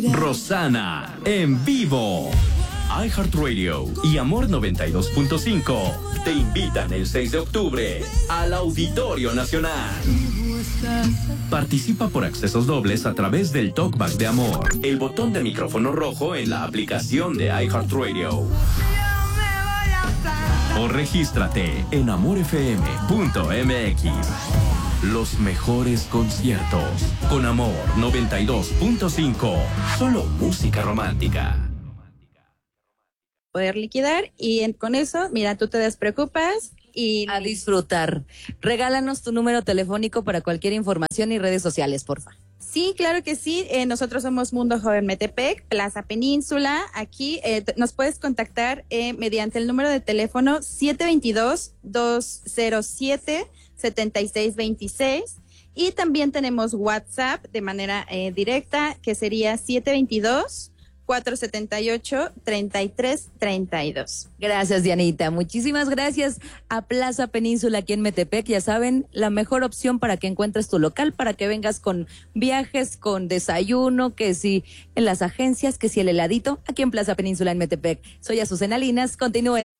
Rosana en vivo. iHeartRadio y Amor 92.5 te invitan el 6 de octubre al Auditorio Nacional. Participa por accesos dobles a través del Talkback de Amor, el botón de micrófono rojo en la aplicación de iHeartRadio. O regístrate en amorfm.mx. Los mejores conciertos con Amor 92.5. Solo música romántica. Poder liquidar y con eso, mira, tú te despreocupas y a disfrutar. Regálanos tu número telefónico para cualquier información y redes sociales, porfa. Sí, claro que sí. Nosotros somos Mundo Joven Metepec, Plaza Península. Aquí nos puedes contactar mediante el número de teléfono 722-207-7626. Y también tenemos WhatsApp de manera directa, que sería 722-478-3332. Gracias, Dianita. Muchísimas gracias a Plaza Península aquí en Metepec. Ya saben, la mejor opción para que encuentres tu local, para que vengas con viajes, con desayuno, que si en las agencias, que si el heladito, aquí en Plaza Península en Metepec. Soy Azucena Linas. Continúe.